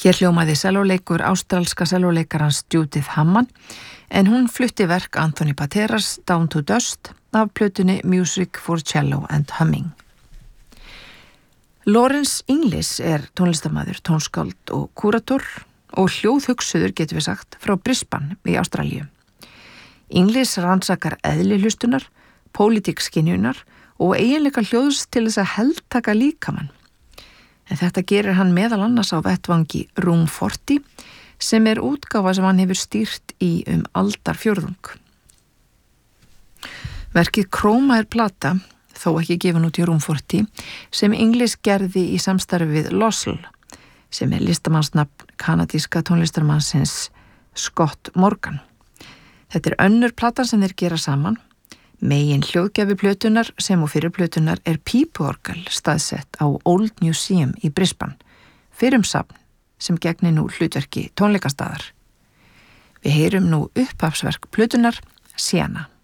Hér hljómaði sellóleikur ástralska sellóleikarans Judith Hammond en hún flutti verk Anthony Pateras Down to Dust af plötunni Music for Cello and Humming. Lawrence Inglis tónlistarmaður, tónskáld og kúrator og hljóðhugsuður getur við sagt frá Brisbane í Ástralíu. Inglis rannsakar eðli hlustunar, pólitík skynjunar og eiginleika hljóðs til þess að heltaka líkamann. En þetta gerir hann meðal annars á vettvangi Room 40 sem útgáfa sem hann hefur stýrt í aldarfjórðung. Verkið Chroma plata, þó ekki gefin út í Room 40, sem Inglis gerði í samstarfi við Lossell, sem listamannsnafn kanadíska tónlistarmannsins Scott Morgan. Þetta önnur platan sem þeir gera saman. Megin hljóðgjafi plötunar sem og fyrir plötunar pípuorgel staðsett á Old Museum í Brisbane, safn sem gegnir nú hlutverki tónleikastaðar. Við heyrum nú upphafsverk plötunar, Sienna.